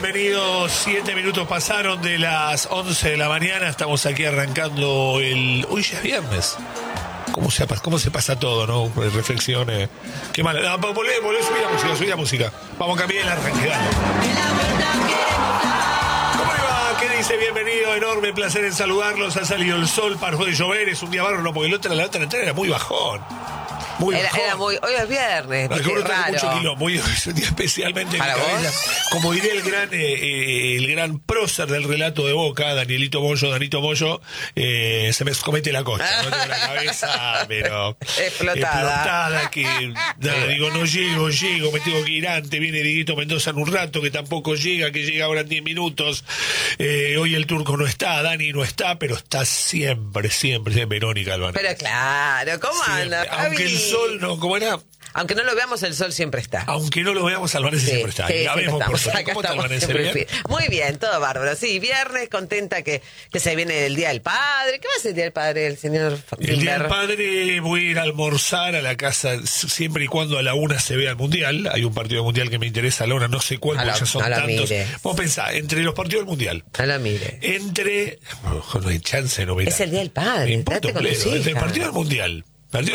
bienvenidos. 7 minutos pasaron de las 11 de la mañana. Estamos aquí arrancando el... Hoy ya es viernes. ¿Cómo se pasa todo, no? Reflexiones. Qué mal. No, volvé, subí la música. Vamos a cambiar el arranque, dale. ¿Cómo le va? ¿Qué dice? Bienvenido, enorme placer en saludarlos. Ha salido el sol, paró de llover, es un día bárbaro, no, porque la otra entrada era muy bajón. Era muy, hoy es viernes, raro. Mucho quilombo, es un día especialmente en mi cabeza. Como diría el gran prócer del relato de Boca, Danito Moyo, se me comete la costa, no tengo la cabeza, pero explotada que nada, digo, no llego, me tengo que ir antes, viene Dieguito Mendoza en un rato, que tampoco llega, que llega ahora en 10 minutos. Hoy el turco no está, Dani no está, pero está siempre Verónica Albanese. Pero claro, ¿cómo anda, aunque el sol no, ¿cómo era? Aunque no lo veamos, el sol siempre está. Aunque no lo veamos, Albanese siempre está. Sí, la vemos por suerte. ¿Cómo está Albanese? ¿Bien? Muy bien, todo bárbaro. Sí, viernes, contenta que se viene el Día del Padre. ¿Qué va a ser el Día del Padre, el señor El Día del Padre voy a ir a almorzar a la casa, siempre y cuando a la 1 se vea el Mundial. Hay un partido mundial que me interesa a la 1, no sé cuál, porque ya son tantos. Vos pensá, entre los partidos del Mundial. No la mire. No hay chance, no mira. Es el Día del Padre. Me importa un bledo. Entre el partido del Mundial.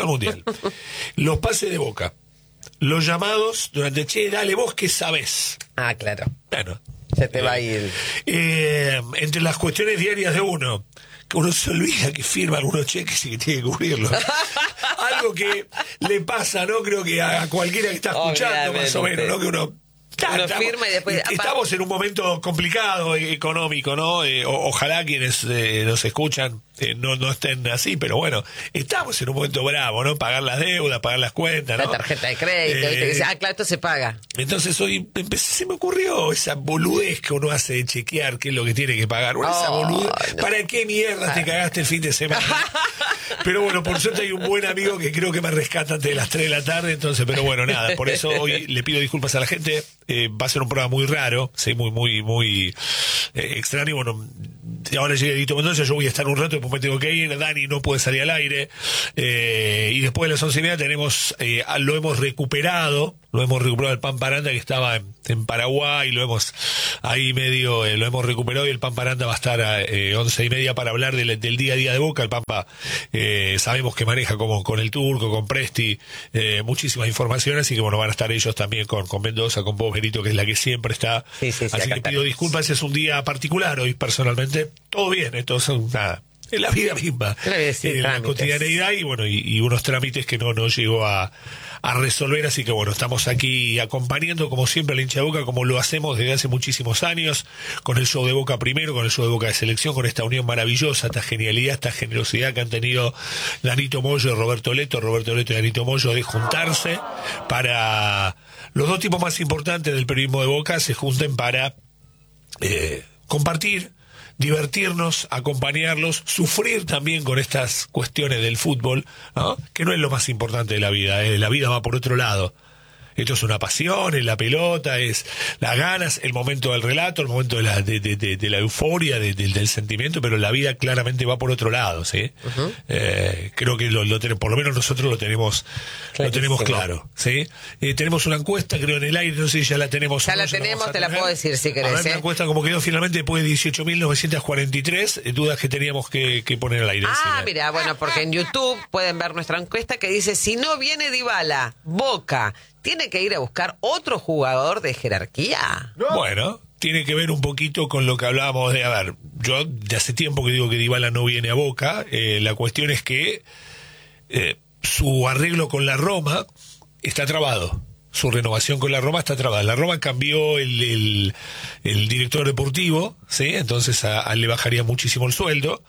Los pases de Boca, los llamados durante, dale vos que sabés. Ah, claro. Bueno. Se te va a ir. Entre las cuestiones diarias de uno, que uno se olvida que firma algunos cheques y que tiene que cubrirlos. Algo que le pasa, ¿no? Creo que a cualquiera que está escuchando, más o menos, ¿no? Que uno firma y después estamos en un momento complicado económico, ¿no? Ojalá quienes nos escuchan no estén así, pero bueno, estamos en un momento bravo, ¿no? Pagar las deudas, pagar las cuentas, ¿no? La tarjeta de crédito, ¿viste? Que dice, claro, esto se paga. Entonces hoy se me ocurrió esa boludez que uno hace de chequear qué es lo que tiene que pagar. Esa boludez. No. ¿Para qué mierda te cagaste el fin de semana? Pero bueno, por suerte hay un buen amigo que creo que me rescata antes de las 3 de la tarde, entonces, pero bueno, nada, por eso hoy le pido disculpas a la gente. Va a ser un programa muy raro, sí, muy extraño. Bueno, ahora llega Dieguito Mendoza, yo voy a estar un rato, después me tengo que ir, Dani no puede salir al aire, y después de las 11:30 tenemos, lo hemos recuperado el Pan Paranda que estaba en Paraguay, lo hemos recuperado, y el Pan Paranda va a estar a 11:30 para hablar del día a día de Boca. El Pampa sabemos que maneja como con el turco, con Presti, muchísimas informaciones, así que bueno, van a estar ellos también con Mendoza, con vos, Berito, que es la que siempre está. Sí, así que pido disculpas, es un día particular hoy personalmente. Todo bien, entonces nada. En la vida misma, en la cotidianeidad y bueno, y unos trámites que no llegó a resolver, así que bueno, estamos aquí acompañando como siempre al hincha de Boca, como lo hacemos desde hace muchísimos años, con el show de Boca primero, con el show de Boca de selección, con esta unión maravillosa, esta genialidad, esta generosidad que han tenido Danito Moyo y Roberto Leto y Danito Moyo, de juntarse para los dos tipos más importantes del periodismo de Boca, se junten para compartir, divertirnos, acompañarlos, sufrir también con estas cuestiones del fútbol, ¿no? Que no es lo más importante de la vida, la vida va por otro lado. Esto es una pasión, es la pelota, es las ganas, el momento del relato, el momento de la euforia, del sentimiento, pero la vida claramente va por otro lado, ¿sí? Uh-huh. Creo que por lo menos nosotros lo tenemos claro, ¿sí? Tenemos una encuesta, creo, en el aire, no sé si ya la tenemos. Ya la tenemos, te la puedo decir si querés. Una encuesta como quedó finalmente después de 18.943, dudas que teníamos que poner al aire. Mira, bueno, porque en YouTube pueden ver nuestra encuesta que dice, si no viene Dybala, Boca ¿tiene que ir a buscar otro jugador de jerarquía? ¿No? Bueno, tiene que ver un poquito con lo que hablábamos de... A ver, yo de hace tiempo que digo que Dybala no viene a Boca. La cuestión es que su arreglo con la Roma está trabado. Su renovación con la Roma está trabada. La Roma cambió el director deportivo, ¿sí? Entonces le bajaría muchísimo el sueldo.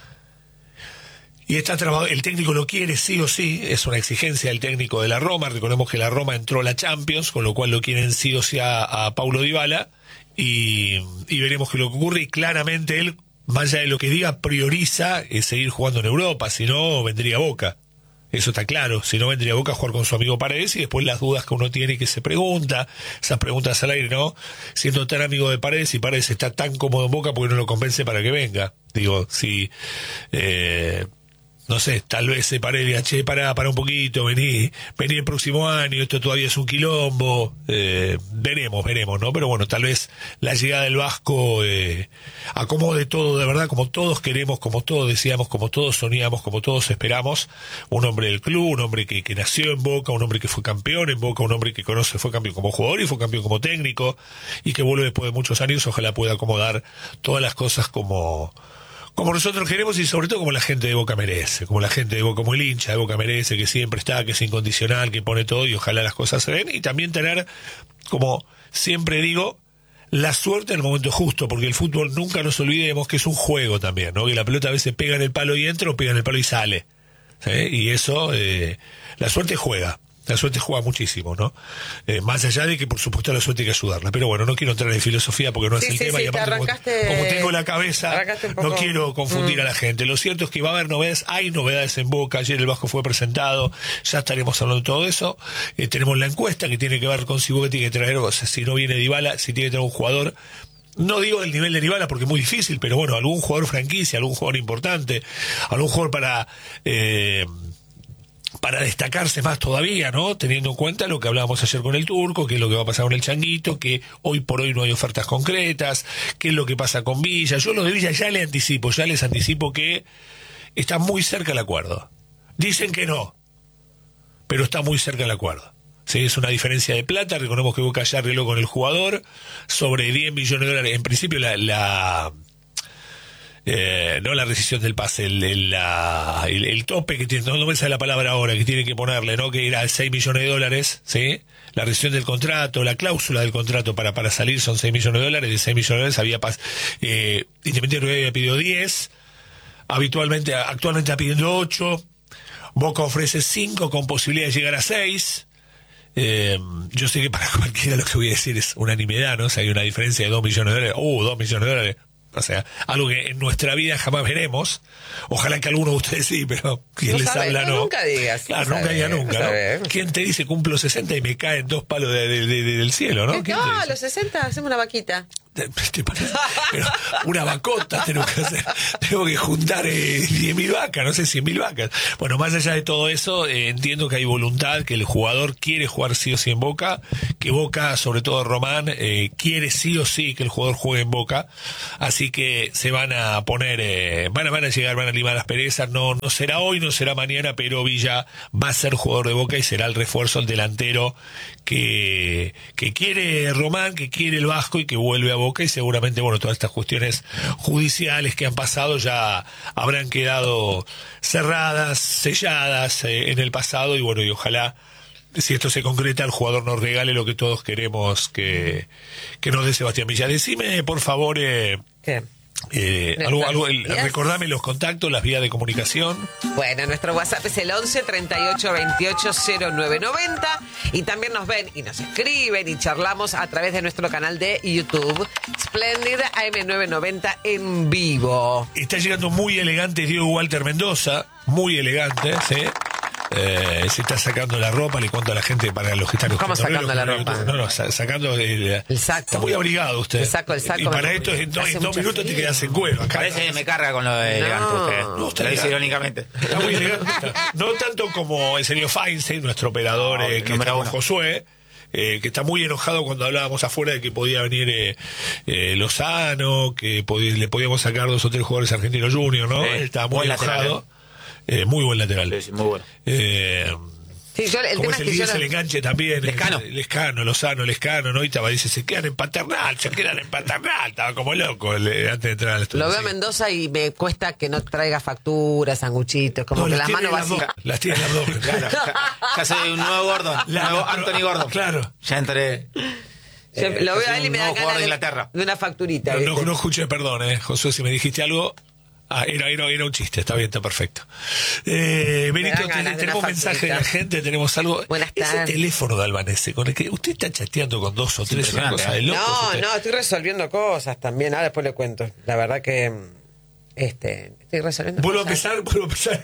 Y está trabado, el técnico lo quiere sí o sí, es una exigencia del técnico de la Roma. Recordemos que la Roma entró a la Champions, con lo cual lo quieren sí o sí a Paulo Dybala, y veremos qué es lo que ocurre. Y claramente él, más allá de lo que diga, prioriza seguir jugando en Europa, si no vendría a Boca. Eso está claro, si no vendría a Boca a jugar con su amigo Paredes, y después las dudas que uno tiene y que se pregunta, esas preguntas al aire, ¿no? Siendo tan amigo de Paredes, y Paredes está tan cómodo en Boca, porque no lo convence para que venga. Digo, si... no sé, tal vez se pare y diga, che, pará un poquito, vení el próximo año, esto todavía es un quilombo, veremos, ¿no? Pero bueno, tal vez la llegada del Vasco acomode todo de verdad, como todos queremos, como todos deseamos, como todos soñamos, como todos esperamos. Un hombre del club, un hombre que nació en Boca, un hombre que fue campeón en Boca, un hombre que fue campeón como jugador y fue campeón como técnico, y que vuelve después de muchos años, ojalá pueda acomodar todas las cosas como nosotros queremos y sobre todo como la gente de Boca merece, como la gente de Boca, como el hincha de Boca merece, que siempre está, que es incondicional, que pone todo, y ojalá las cosas se den, y también tener, como siempre digo, la suerte en el momento justo, porque el fútbol nunca nos olvidemos que es un juego también, ¿no? Que la pelota a veces pega en el palo y entra, o pega en el palo y sale, ¿sí? Y eso, la suerte juega muchísimo, ¿no? Más allá de que, por supuesto, la suerte hay que ayudarla. Pero bueno, no quiero entrar en filosofía porque no es el tema. Y aparte, como tengo la cabeza, no quiero confundir a la gente. Lo cierto es que va a haber novedades, hay novedades en Boca. Ayer el Vasco fue presentado, ya estaremos hablando de todo eso. Tenemos la encuesta que tiene que ver con si Boca tiene que traer, o sea, si no viene Dybala, si tiene que traer un jugador. No digo del nivel de Dybala porque es muy difícil, pero bueno, algún jugador franquicia, algún jugador importante, algún jugador para destacarse más todavía, ¿no? Teniendo en cuenta lo que hablábamos ayer con el Turco, qué es lo que va a pasar con el Changuito, que hoy por hoy no hay ofertas concretas, qué es lo que pasa con Villa. Yo lo de Villa ya les anticipo que está muy cerca el acuerdo. Dicen que no, pero está muy cerca el acuerdo. Sí, es una diferencia de plata. Recordemos que Boca ya arregló con el jugador sobre 10 millones de dólares. En principio no la rescisión del pase, el tope que tiene, no me sale la palabra ahora, que tiene que ponerle, ¿no? Que era 6 millones de dólares, ¿sí? La rescisión del contrato, la cláusula del contrato para salir son 6 millones de dólares, de 6 millones de dólares Independiente había pedido 10, actualmente está pidiendo 8, Boca ofrece 5 con posibilidad de llegar a 6. Yo sé que para cualquiera lo que voy a decir es unanimidad, ¿no? O sea, hay una diferencia de 2 millones de dólares, 2 millones de dólares. O sea, algo que en nuestra vida jamás veremos. Ojalá que alguno de ustedes sí, pero quien no les sabe, habla no. Nunca digas. Claro, nunca diga nunca, ¿no? ¿Quién te dice cumplo 60 y me caen 2 palos del cielo, no? No, a los 60 hacemos una vaquita. ¿Te parece? Pero una vacota tengo que hacer. Tengo que juntar 10.000 vacas, no sé, 100.000 vacas. Bueno, más allá de todo eso, entiendo que hay voluntad, que el jugador quiere jugar sí o sí en Boca, que Boca, sobre todo Román, quiere sí o sí que el jugador juegue en Boca. Así que se van a poner, van a llegar, van a limar las perezas. No será hoy, no será mañana, pero Villa va a ser jugador de Boca y será el refuerzo, el delantero que quiere Román, que quiere el Vasco y que vuelve a Boca, y seguramente, bueno, todas estas cuestiones judiciales que han pasado ya habrán quedado cerradas, selladas en el pasado, y bueno, y ojalá, si esto se concreta, el jugador nos regale lo que todos queremos que nos dé Sebastián Villa. Decime, por favor, ¿qué? Recordame los contactos, las vías de comunicación. Bueno, nuestro WhatsApp es el 11 38 28 0990, y también nos ven y nos escriben y charlamos a través de nuestro canal de YouTube Splendid AM990 en vivo. Está llegando muy elegante Diego Walter Mendoza, muy elegante, ¿sí? Se está sacando la ropa, le cuento a la gente, para los que están... ¿Cómo sacando la ropa? No, sacando el saco. Está muy abrigado usted. El saco. Y para esto en 2 minutos te quedas en cuero. Acá parece que me carga con lo de elegante usted. No, está lo dice irónicamente. Está muy elegante. No tanto como el señor Feinstein, nuestro operador, que está con Josué, que está muy enojado cuando hablábamos afuera de que podía venir Lozano, que le podíamos sacar 2 o 3 jugadores argentinos juniors, ¿no? Él estaba muy enojado. Muy buen lateral. Sí, muy bueno. Sí, el como tema es el que 10, el enganche también. Lescano, Lozano, ¿no? Y estaba, dice, se quedan en Paternal. Estaba como loco antes de entrar al estudio. Lo veo a Mendoza y me cuesta que no traiga facturas, sanguchitos, como que las manos vacías. Las tiene en el abdomen. Claro, ya soy un nuevo Gordon, nuevo Anthony Gordon. Claro. Ya entré. Lo veo a él y me da ganas de una facturita. No escuché, perdón, Josué, si me dijiste algo... Era un chiste, está bien, está perfecto. Benito, tenemos mensaje de la gente, tenemos algo. Buenas tardes. Ese teléfono de Albanese, con el que usted está chateando con 2 o 3, una cosa de locos. No, estoy resolviendo cosas también, después le cuento. La verdad que Estoy resolviendo. Vuelvo a cosas. empezar.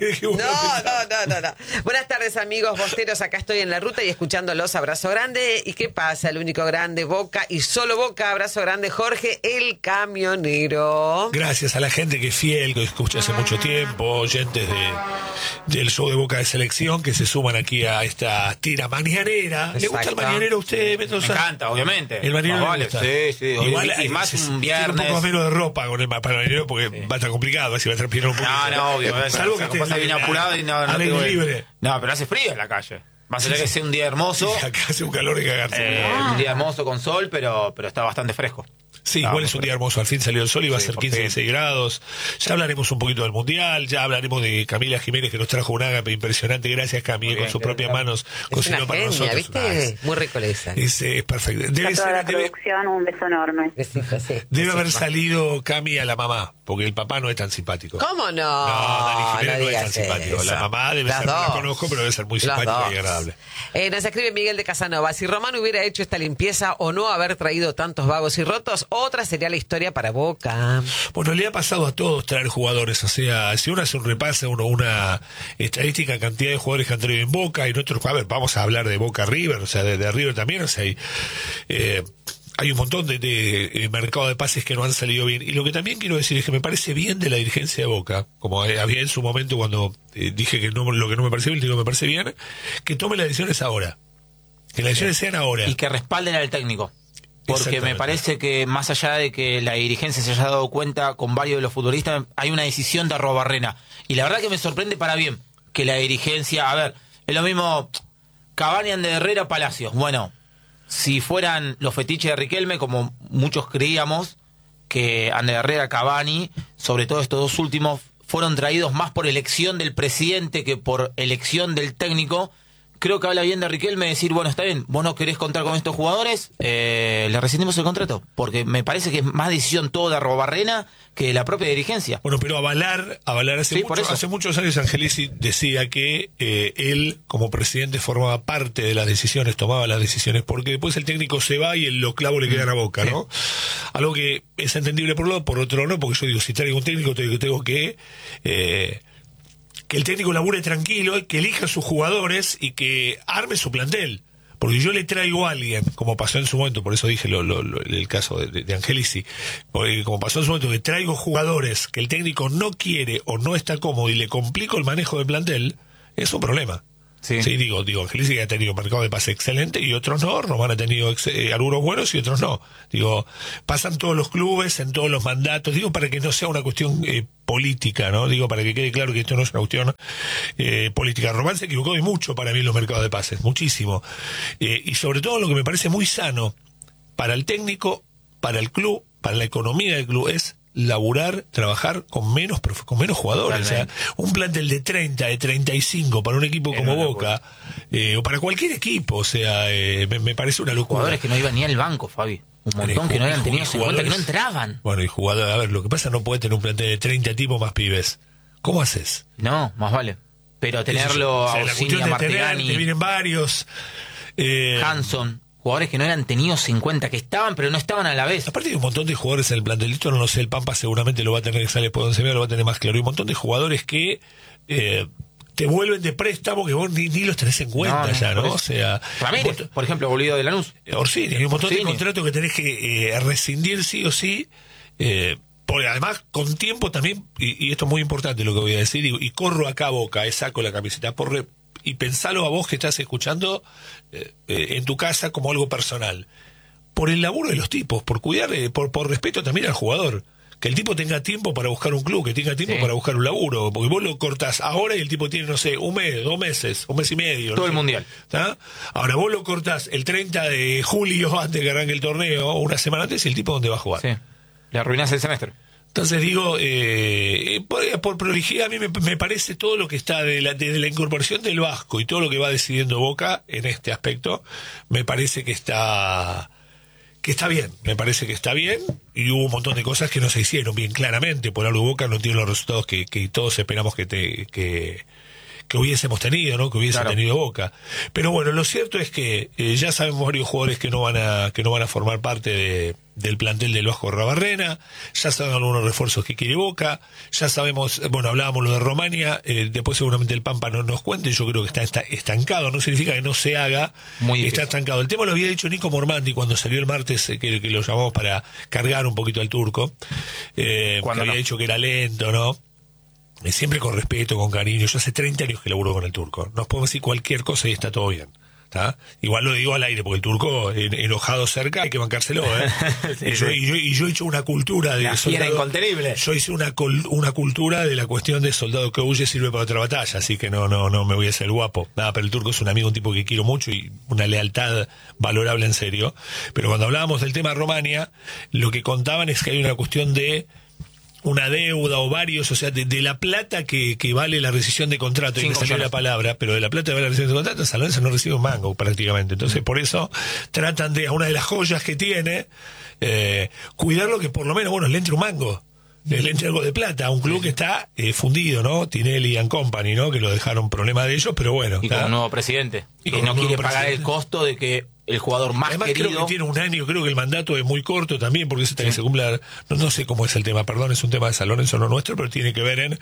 No. Buenas tardes, amigos bosteros. Acá estoy en la ruta y escuchándolos. Abrazo grande. ¿Y qué pasa? El único grande, Boca y solo Boca. Abrazo grande, Jorge, el camionero. Gracias a la gente que es fiel, que escucha hace mucho tiempo, oyentes del show de Boca de Selección, que se suman aquí a esta tira mañanera. ¿Le gusta el mañanero a usted, Mendoza? Me encanta, obviamente. El mañanero Más le vale, gusta. sí. Igual, y más tiene un viernes. un poco menos de ropa con el mañanero porque va a estar complicado, así va a estar pidiendo un poquito. No, obvio. Salvo que pasa bien apurado y no al aire libre. No, pero hace frío en la calle. Más allá que sea un día hermoso. Sí, acá hace un calor de cagarse. Un día hermoso con sol, pero está bastante fresco. Sí, igual es un día hermoso. Al fin salió el sol y va a ser 15, 16 grados. Ya hablaremos un poquito del Mundial. Ya hablaremos de Camila Jiménez, que nos trajo un ágape impresionante. Gracias, Cami, con sus propias manos. Cocinó para nosotros. ¿Viste? Muy rico le dice. Es perfecto. A toda la producción, un beso enorme. Debe haber salido Cami a la mamá, porque el papá no es tan simpático. ¿Cómo no? No, Dani Jiménez no es tan digas simpático. eso. La mamá debe Las ser, no la dos. conozco, pero debe ser muy Las simpática dos. y agradable. Nos escribe Miguel de Casanova. Si Román hubiera hecho esta limpieza o no haber traído tantos vagos y rotos, otra sería la historia para Boca. Bueno, le ha pasado a todos traer jugadores. O sea, si uno hace un repaso, una estadística, cantidad de jugadores que han traído en Boca y nosotros, a ver, vamos a hablar de Boca River, o sea, de River también, o sea, hay un montón de mercado de pases que no han salido bien. Y lo que también quiero decir es que me parece bien de la dirigencia de Boca, como había en su momento cuando dije que no, lo que no me parece bien, digo me parece bien, que tome las decisiones ahora. Que las decisiones sean ahora. Y que respalden al técnico. Porque me Exactamente. parece que más allá de que la dirigencia se haya dado cuenta con varios de los futbolistas, hay una decisión de Arrobarrena. Y la verdad que me sorprende para bien que la dirigencia, a ver, es lo mismo Cavani, de Herrera, Palacios. Bueno, si fueran los fetiches de Riquelme, como muchos creíamos, que Ander Herrera, Cavani, sobre todo estos dos últimos, fueron traídos más por elección del presidente que por elección del técnico. Creo que habla bien de Riquelme decir, bueno, está bien, vos no querés contar con estos jugadores, le rescindimos el contrato, porque me parece que es más decisión todo de Arrobarrena que de la propia dirigencia. Bueno, pero avalar Sí, por eso. hace muchos años Angelici decía que él, como presidente, formaba parte de las decisiones, tomaba las decisiones, porque después el técnico se va y los clavos le quedan a Boca, ¿no? Algo que es entendible por un lado, por otro no, porque yo digo, si traigo un técnico, tengo que el técnico labure tranquilo, que elija a sus jugadores y que arme su plantel. Porque yo le traigo a alguien, como pasó en su momento, por eso dije el caso de Angelici, porque como pasó en su momento, que traigo jugadores que el técnico no quiere o no está cómodo y le complico el manejo del plantel, es un problema. Sí, digo, Angelici que ha tenido un mercado de pase excelente y otros no, Román ha tenido algunos buenos y otros no. Digo, pasan todos los clubes, en todos los mandatos, digo, para que no sea una cuestión política, ¿no? Digo, para que quede claro que esto no es una cuestión política. Román se equivocó y mucho para mí en los mercados de pases, muchísimo. Y sobre todo lo que me parece muy sano para el técnico, para el club, para la economía del club, es laburar, trabajar con menos jugadores. Totalmente. O sea, un plantel de 30, de 35 para un equipo como Boca, o para cualquier equipo, o sea, me parece una locura. Jugadores que no iban ni al banco, Fabi. Un montón que no habían tenido en cuenta, que no entraban. Bueno, y jugadores, a ver, lo que pasa, no puede tener un plantel de 30 tipos más pibes. ¿Cómo haces? No, más vale. Pero tenerlo O sea, a la Orsini, cuestión a de tener, Martegani, te vienen varios. Hanson, jugadores que no eran tenidos en cuenta, que estaban pero no estaban a la vez. Aparte hay un montón de jugadores en el plantelito, no lo sé, el Pampa seguramente lo va a tener, que sale después de 11 meses, lo va a tener más claro. Hay un montón de jugadores que te vuelven de préstamo que vos ni los tenés en cuenta ya, ¿no? O sea, Ramírez, por ejemplo, volvido de Lanús. Orsini, hay un montón de Orsini. contratos que tenés que rescindir sí o sí, porque además con tiempo también, y esto es muy importante lo que voy a decir, y corro acá a Boca, saco la camiseta, y pensalo a vos que estás escuchando en tu casa como algo personal, por el laburo de los tipos, por cuidar, por respeto también al jugador. Que el tipo tenga tiempo para buscar un club, que tenga tiempo para buscar un laburo, porque vos lo cortás ahora y el tipo tiene, no sé, un mes, 2 meses, un mes y medio. Todo no el sé. mundial. ¿Tá? Ahora vos lo cortás el 30 de julio antes que arranque el torneo, o una semana antes, y el tipo dónde va a jugar. Sí. Le arruinás el semestre. Entonces digo, por prolijidad a mí me parece todo lo que está desde la incorporación del Vasco y todo lo que va decidiendo Boca en este aspecto, me parece que está bien, me parece que está bien, y hubo un montón de cosas que no se hicieron bien claramente, por algo Boca no tiene los resultados que todos esperamos que hubiésemos tenido, ¿no? Que hubiese Claro. tenido Boca. Pero bueno, lo cierto es que ya sabemos varios jugadores que no van a formar parte del plantel del Vasco Rabarrena, ya saben algunos refuerzos que quiere Boca, ya sabemos, bueno, hablábamos lo de Romania, después seguramente el Pampa no nos cuente, yo creo que está estancado, no significa que no se haga, Muy está difícil. estancado. El tema lo había dicho Nico Mormandi cuando salió el martes, que lo llamamos para cargar un poquito al turco, que ¿Cuándo había no? dicho que era lento, ¿no? Siempre con respeto, con cariño. Yo hace 30 años que laburo con el turco. Nos podemos decir cualquier cosa y está todo bien. ¿Tá? Igual lo digo al aire, porque el turco enojado cerca hay que bancárselo, ¿eh? Sí, y yo he hecho una cultura de La fiera incontenible. Yo hice una cultura de la cuestión de soldado que huye sirve para otra batalla, así que no me voy a hacer guapo. Nada, pero el turco es un amigo, un tipo que quiero mucho y una lealtad valorable en serio. Pero cuando hablábamos del tema Romania, lo que contaban es que hay una cuestión de una deuda o varios, o sea, de la plata que vale la rescisión de contrato, y me 5 salió millones. la palabra, pero de la plata que vale la rescisión de contrato, San Lorenzo no recibe un mango prácticamente. Entonces, por eso tratan de, a una de las joyas que tiene, cuidarlo, que por lo menos, bueno, le entre un mango. Le entre algo de plata a un club que está fundido, ¿no? Tinelli and Company, ¿no? Que lo dejaron problema de ellos, pero bueno. Y con un nuevo presidente. Y que con no un nuevo quiere pagar el presidente. costo de que el jugador más Además querido... creo que tiene un año, creo que el mandato es muy corto también, porque es hasta que se cumpla, no sé cómo es el tema, perdón, es un tema de San Lorenzo, no nuestro, pero tiene que ver en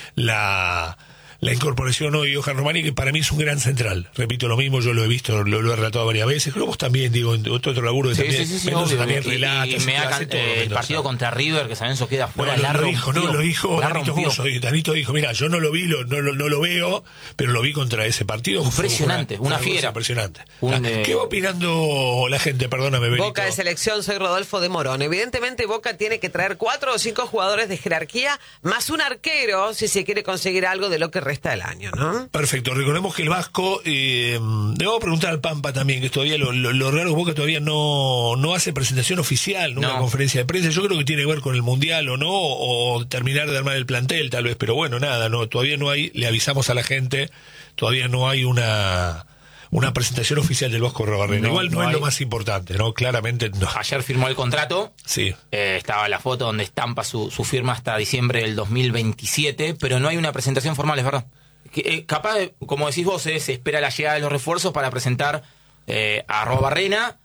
la incorporación hoy de Johan Romani, que para mí es un gran central. Repito lo mismo, yo lo he visto, lo he relatado varias veces, creo que vos también, digo, en otro laburo que Sí, también, sí, Mendoza obvio. también Y relata, me hace hagan, todo, el Mendoza. partido contra River, que San Lorenzo queda fuera, No, lo dijo la Danito rompió. Musso. Danito dijo, mira, yo no lo vi, no lo veo, pero lo vi contra ese partido. Impresionante, Fue una cosa fiera. Impresionante. Un, ¿Qué va opinando la gente? Perdóname, Benito. Boca de selección, soy Rodolfo de Morón. Evidentemente Boca tiene que traer 4 o 5 jugadores de jerarquía, más un arquero, si se quiere conseguir algo de lo que resta del año, ¿no? Perfecto, recordemos que el Vasco, le vamos a preguntar al Pampa también, que todavía lo raro es Boca todavía no hace presentación oficial, ¿no? Una No. conferencia de prensa. Yo creo que tiene que ver con el Mundial o no, o terminar de armar el plantel tal vez, pero bueno, nada, todavía no hay, le avisamos a la gente, todavía no hay una presentación oficial del Vasco Rabarrena. No, Igual no no es lo hay. más importante, ¿no? Claramente no. Ayer firmó el contrato. Sí. Estaba la foto donde estampa su firma hasta diciembre del 2027, pero no hay una presentación formal, es verdad. Capaz, como decís vos, se espera la llegada de los refuerzos para presentar a Rabarrena,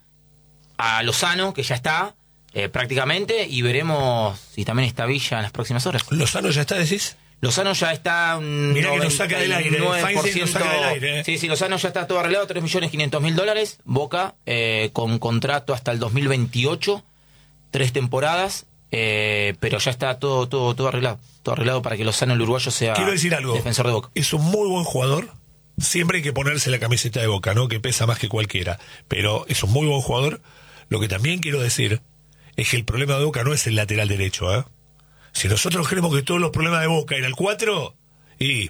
a Lozano, que ya está prácticamente, y veremos si también está Villa en las próximas horas. ¿Lozano ya está, decís? Lozano ya está un Mirá que nos saca del aire, Feinstein nos saca del aire, ¿eh? Sí, Lozano ya está todo arreglado, $3.500.000. Boca, con contrato hasta el 2028, 3 temporadas, pero ya está todo arreglado. Todo arreglado para que Lozano, el uruguayo, sea Quiero decir algo. defensor de Boca. Es un muy buen jugador. Siempre hay que ponerse la camiseta de Boca, ¿no? Que pesa más que cualquiera. Pero es un muy buen jugador. Lo que también quiero decir es que el problema de Boca no es el lateral derecho, ¿eh? Si nosotros creemos que todos los problemas de Boca eran el 4, y...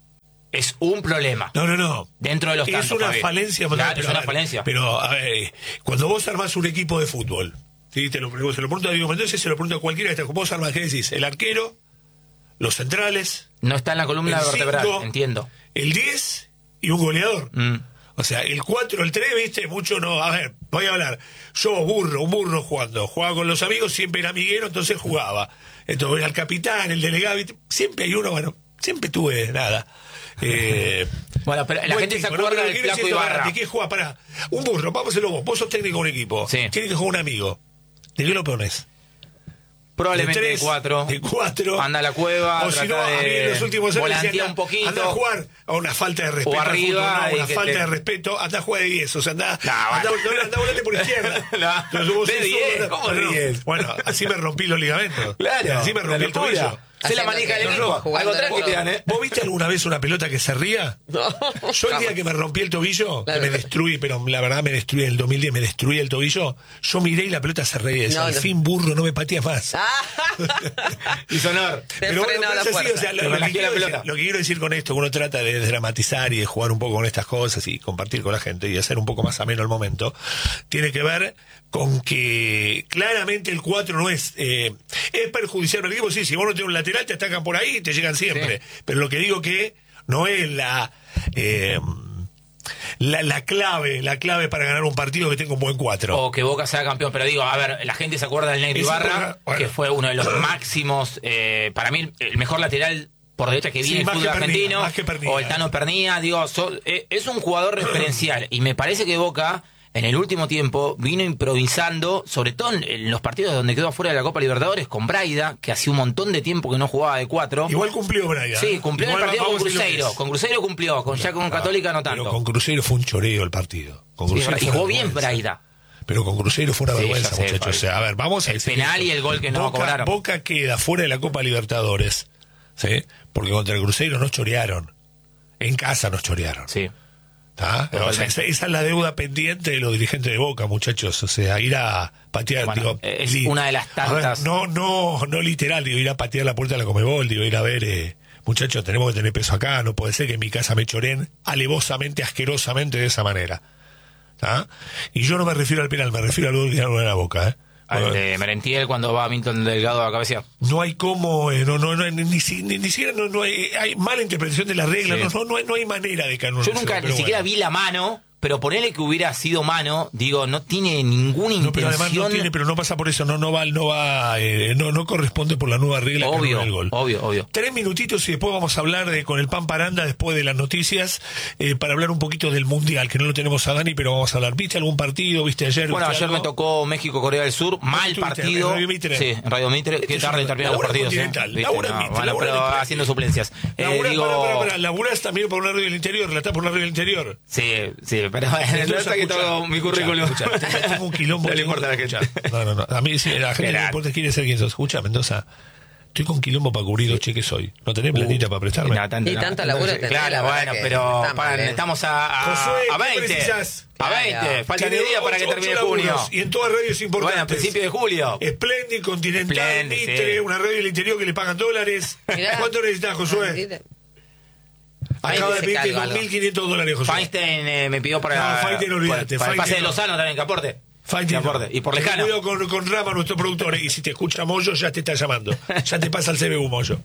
Es un problema. No. Dentro de los Es tantos, una Javier. falencia. Claro, pero, es a una ver, falencia. Pero, a ver, cuando vos armás un equipo de fútbol, ¿sí? Se lo pregunto a Diego Mendoza, se lo pregunto a cualquiera que está. Vos armás, ¿qué decís? El arquero, los centrales, No está en la columna el vertebral, 5, entiendo. el 10 y un goleador. Mm. O sea, el 4, el 3, viste, mucho no. A ver, voy a hablar. Yo, un burro jugando. Jugaba con los amigos, siempre era amiguero, entonces jugaba. Entonces era el capitán, el delegado, ¿viste? Siempre hay uno, bueno, siempre tuve nada. Bueno, pero la buen gente se técnico, acuerda ¿no? del Quiero Flaco decir, Ibarra. ¿de qué juega? Pará. Un burro, vamos a hacerlo vos. Vos sos técnico de un equipo. Sí. Tiene que jugar un amigo. ¿De qué lo pones? Probablemente de de 4. De 4. Anda a la cueva, O si no, trata a mí en los últimos años volantea decían, un poquito. anda a jugar a una falta de respeto. O al arriba, fútbol, no, y una que falta te- de respeto. Anda a jugar de 10. O sea, anda volante por izquierda. No, Entonces vos de sos 10, zurdo, ¿cómo de no, 10? Bueno, así me rompí los ligamentos. Claro, Así me rompí el una locura. tobillo. Hace la manija del No, equipo. jugando Al contrario de que te dan, ¿eh? ¿Vos viste alguna vez una pelota que se ría? No. Yo el día que me rompí el tobillo, Claro. que me destruí, pero la verdad me destruí en el 2010, me destruí el tobillo, yo miré y la pelota se reía. No, Al no. fin, burro, no me pateas más. Y sonor. Te frenó pero la es así, fuerza. o sea, Te lo que relajé quiero la decir- pelota. lo que quiero decir con esto, que uno trata de desdramatizar y de jugar un poco con estas cosas y compartir con la gente y hacer un poco más ameno el momento, tiene que ver con que claramente el 4 no es perjudicial para el equipo. Sí, si vos no tenés un lateral, te atacan por ahí y te llegan siempre. Pero lo que digo que no es la clave para ganar un partido que tenga un buen 4. O que Boca sea campeón. Pero digo, a ver, la gente se acuerda del Negro Es Ibarra, importante, bueno. que fue uno de los máximos, para mí, el mejor lateral por derecha que viene el más fútbol que Pernilla, argentino, más que Pernilla. o el Tano Pernilla, digo, es un jugador referencial, y me parece que Boca en el último tiempo vino improvisando, sobre todo en los partidos donde quedó afuera de la Copa Libertadores, con Braida, que hacía un montón de tiempo que no jugaba de 4. Igual cumplió Braida. Sí, cumplió Igual el partido con vamos a decir lo que Cruzeiro. es. Con Cruzeiro cumplió, ya con Católica no tanto. Pero con Cruzeiro fue un choreo el partido. Con Sí, Cruzeiro y fue jugó una bien vergüenza. Braida. Pero con Cruzeiro fue una Sí, vergüenza, ya sé, muchachos. Fabio. O sea, a ver, vamos a El decir penal esto. y el gol que no cobraron. Boca queda fuera de la Copa Libertadores, ¿sí? Porque contra el Cruzeiro nos chorearon. En casa nos chorearon. Sí. ¿Tá? O sea, esa es la deuda pendiente de los dirigentes de Boca, muchachos. O sea, ir a patear. Bueno, digo, es una de las a ver, tantas. no literal, digo, ir a patear la puerta de la Comebol, digo, ir a ver, muchachos, tenemos que tener peso acá. No puede ser que en mi casa me choren alevosamente, asquerosamente de esa manera. ¿Tá? Y yo no me refiero al penal, me refiero al gol que dieron en la Boca, ¿eh? Al de Merentiel cuando va Milton Delgado a cabecear. No hay cómo, ni siquiera no hay mala interpretación de la regla, Sí. no hay manera de que Yo nunca ni siquiera vi la mano, pero ponele que hubiera sido mano, digo, no tiene ninguna No, pero intención. además no tiene, pero no pasa por eso, no corresponde por la nueva regla que Obvio, anula el gol. obvio. 3 minutitos y después vamos a hablar con el Pan Paranda después de las noticias, para hablar un poquito del Mundial, que no lo tenemos a Dani, pero vamos a hablar. ¿Viste algún partido? ¿Viste ayer? Bueno, ¿Viste ayer algo? me tocó México-Corea del Sur, mal estuviste? partido. ¿En Radio Mitre? Sí, en Radio Mitre. Qué Este tarde es un- terminan los labura partidos. continental, ¿Viste? labura en No, Mitre, bueno, labura pero en Mitre. haciendo suplencias. Laburás también por una radio del interior, relatás por una radio del interior. Sí, pero no está que todo mi currículum. Tengo un quilombo. No le importa a la gente. No. A mí sí, a la gente no le importa quién es quién sos. Escucha, Mendoza. Estoy con quilombo para cubrir los cheques hoy. ¿No tenés platita para prestarme? Y tanto laburo tenés, Claro, la verdad bueno, que pero está mal, ¿eh? estamos a Josué, ¿qué 20. precisás? A 20. Claro. Faltan Tiene 10 días para que 8 termine junio. laburos, y en todas radios importantes. Bueno, a principios de julio. Splendid, Continental, Splendid, Mitre, sí. una radio del interior que le pagan dólares. Mirá. ¿Cuánto necesitas, Josué? Acaba de se pedirte carga algo. $2.500, Josué. Feinstein me pidió para, No, Feinstein, olvídate, para el pase de Feinstein no. Lozano también, que aporte. Feinstein, Que aporte. Y por Ten Lejano. cuidado con Rama, nuestro productor, y si te escucha Moyo, ya te está llamando. Ya te pasa el CBU, Moyo.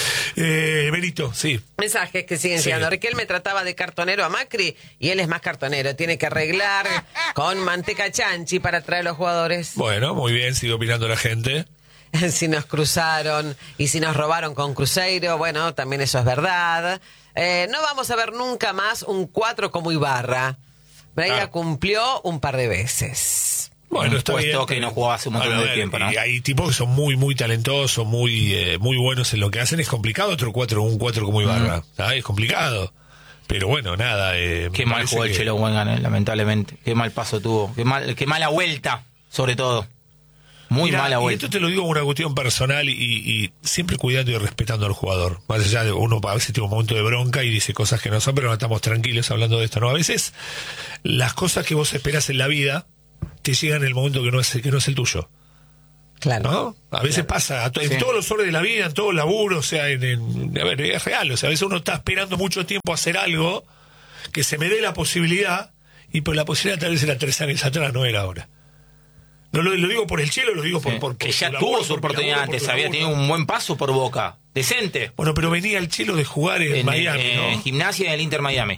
Benito, sí. Mensajes que siguen Sí. llegando. Riquel me trataba de cartonero a Macri y él es más cartonero. Tiene que arreglar con manteca chanchi para traer a los jugadores. Bueno, muy bien, sigue opinando la gente. Si nos cruzaron y si nos robaron con Cruzeiro, bueno, también eso es verdad. No vamos a ver nunca más un 4 como Ibarra. Braida Claro. cumplió un par de veces. Bueno, Un está puesto bien. que no jugaba hace un montón Bueno, a de ver, tiempo, ¿no? Y hay tipos que son muy talentosos, muy buenos en lo que hacen. Es complicado un 4 como Ibarra. ¿Sabes? Es complicado. Pero bueno, nada. Qué me mal parece jugó el que- Chelo Wengan, lamentablemente. Qué mal paso tuvo. Qué mala vuelta, sobre todo. Muy Mirá, mala y vuelta. esto te lo digo como una cuestión personal y siempre cuidando y respetando al jugador. Más allá de uno a veces tiene un momento de bronca y dice cosas que no son, pero no estamos tranquilos hablando de esto, ¿no? A veces las cosas que vos esperás en la vida te llegan en el momento que no es el tuyo. Claro. ¿No? A veces pasa, en Sí. todos los órdenes de la vida, en todo el laburo, o sea, a ver, es real, o sea, a veces uno está esperando mucho tiempo a hacer algo que se me dé la posibilidad, y pues la posibilidad tal vez era 3 años atrás, no era ahora. No lo digo por el Chelo, lo digo por Que ya tu tuvo laburo, su por mi oportunidad laburo, por antes, tu había laburo. tenido un buen paso por Boca. Decente. Bueno, pero venía el Chelo de jugar en Miami, en ¿no? Gimnasia en el Inter Miami.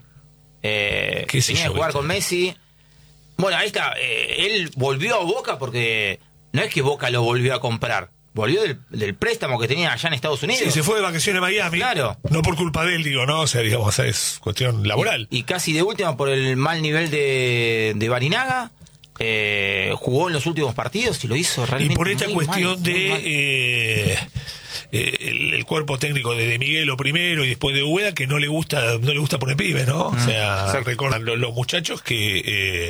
sé Tenía yo, que jugar ¿viste? con Messi. Bueno, ahí está. Él volvió a Boca porque no es que Boca lo volvió a comprar. Volvió del préstamo que tenía allá en Estados Unidos. Sí, se fue de vacaciones a Miami. Claro. No por culpa de él, digo, ¿no? O sea, digamos, es cuestión laboral. Y casi de última por el mal nivel de Barinaga. Jugó en los últimos partidos y lo hizo realmente Y por esta muy cuestión mal, muy mal. de el cuerpo técnico de Miguelo primero y después de Ueda, que no le gusta poner pibes, ¿no? O sea, exacto. recordan los muchachos que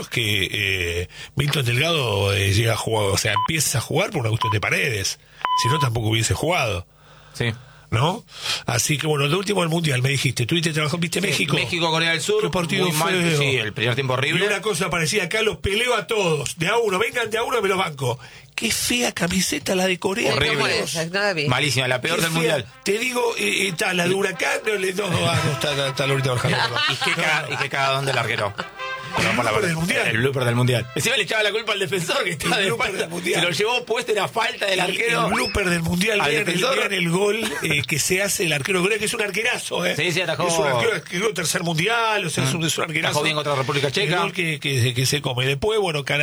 Milton Delgado llega a jugar, o sea, empieza a jugar por una cuestión de Paredes, si no tampoco hubiese jugado, Sí. ¿no? Así que bueno, de último el Mundial me dijiste, tuviste trabajando, viste México. México, Corea del Sur. Qué partido muy mal, feo. sí, el primer tiempo Y horrible. una cosa parecía, acá los peleo a todos, de a uno, vengan de a uno, me los banco. Qué fea camiseta la de Corea. Horrible. ¿Cómo es? No la vi. Malísima, la peor Qué del fea. mundial. Te digo, está la de Huracán, está Lorita Barjano. Y qué cagadón del arquero. Perdón por la blooper verdad. del Mundial. El blooper del mundial. Encima le echaba la culpa al defensor que estaba El de blooper espalda. del Mundial. Se lo llevó puesto en la falta del arquero. El blooper del Mundial, Al vean defensor. el gol que se hace el arquero Corea, que es un arquerazo, ¿eh? Sí, atajó. Es un arquero que quedó tercer mundial, o sea, es un arquerazo. Atajó bien contra la República Checa. El gol que se come. Después, bueno, Canadá,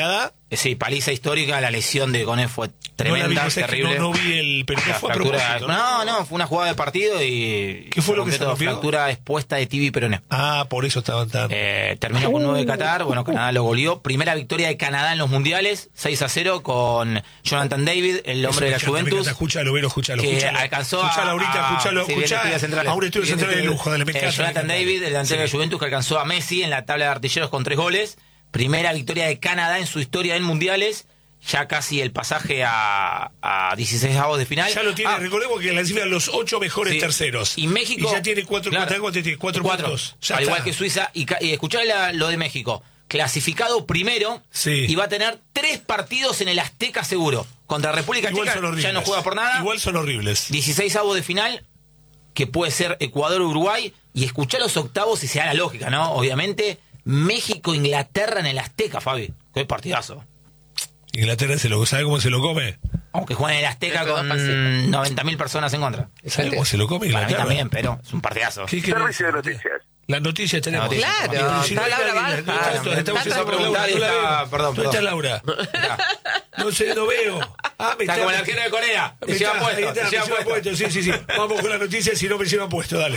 Sí, paliza histórica, la lesión de Koné fue tremenda, terrible. No vi el... Pero no fue a propósito, no, fue una jugada de partido y... ¿Qué fue lo que se rompió? Fractura expuesta de tibia y peroné. Por eso estaban tan... Terminó con 9 de Qatar, bueno, Canadá lo goleó. Primera victoria de Canadá en los mundiales, 6-0 con Jonathan David, el hombre de la Juventus. Escúchalo. Que alcanzó escuchalo ahorita. A un estudio central de lujo, dale, Jonathan David, el delantero de la Juventus, que alcanzó a Messi en la tabla de artilleros con 3 goles. Primera victoria de Canadá en su historia en mundiales, ya casi el pasaje a 16avos de final. Ya lo tiene, recordemos que clasifican los 8 mejores terceros. Y México... Y ya tiene 4 puntos. Ya al está. igual que Suiza. Y escuchá lo de México. Clasificado primero, y va a tener 3 partidos en el Azteca seguro. Contra República Checa, ya no juega por nada. Igual son horribles. 16avos de final, que puede ser Ecuador-Uruguay. Y escuchá los octavos y se da la lógica, ¿no? Obviamente... México-Inglaterra en el Azteca, Fabi. Qué partidazo. Inglaterra ¿sabe cómo se lo come? Aunque juega en el Azteca con 90.000 personas en contra. ¿Sabe cómo se lo come Inglaterra? Para mí también, pero es un partidazo. Servicio de noticias. Las noticias tenemos. Claro, está Laura Barja. Perdón. ¿Dónde está Laura? No sé, no veo. Está como el arquero de Corea. Te lleva puesto. Sí. Vamos con las noticias, si no me llevan puesto, dale.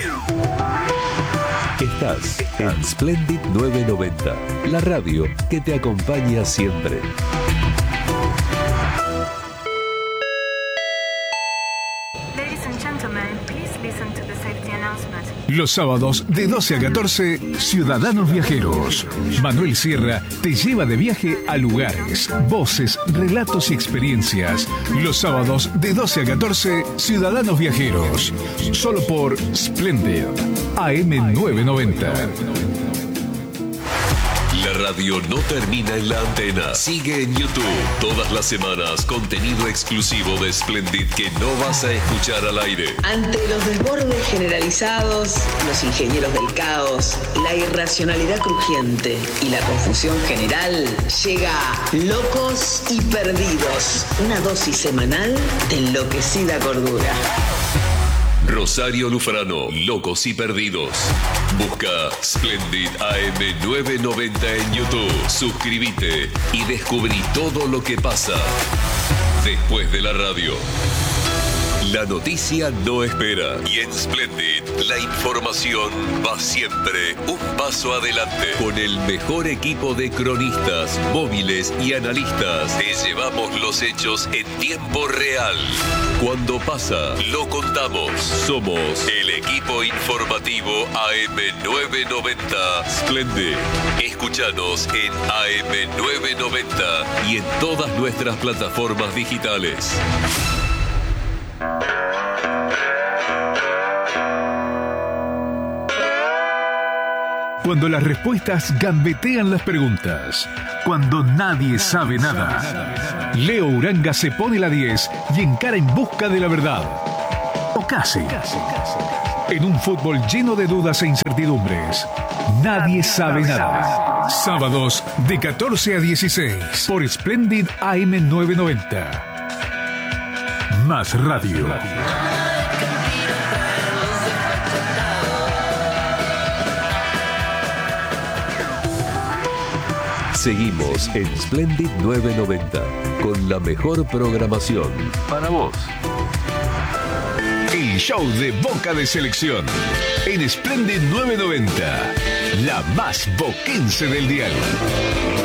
Estás en Splendid 990, la radio que te acompaña siempre. Ladies and gentlemen, please listen to the safety announcement. Los sábados de 12 a 14, Ciudadanos Viajeros. Manuel Sierra te lleva de viaje a lugares, voces, relatos y experiencias. Los sábados de 12 a 14, Ciudadanos Viajeros. Solo por Splendid AM 990. La radio no termina en la antena. Sigue en YouTube. Todas las semanas, contenido exclusivo de Splendid que no vas a escuchar al aire. Ante los desbordes generalizados, los ingenieros del caos, la irracionalidad crujiente y la confusión general, llega Locos y Perdidos. Una dosis semanal de enloquecida cordura. Rosario Lufrano, Locos y Perdidos. Busca Splendid AM 990 en YouTube. Suscríbete y descubrí todo lo que pasa después de la radio. La noticia no espera y en Splendid la información va siempre un paso adelante. Con el mejor equipo de cronistas, móviles y analistas, te llevamos los hechos en tiempo real. Cuando pasa, lo contamos. Somos el equipo informativo AM 990 Splendid. Escúchanos en AM 990 y en todas nuestras plataformas digitales. Cuando las respuestas gambetean las preguntas. Cuando nadie sabe nada. Leo Uranga se pone la 10 y encara en busca de la verdad. O casi. En un fútbol lleno de dudas e incertidumbres. Nadie sabe nada. Sábados de 14 a 16 por Splendid AM 990. Más radio. Seguimos en Splendid 990 con la mejor programación para vos. El show de Boca de Selección en Splendid 990, la más boquense del diario.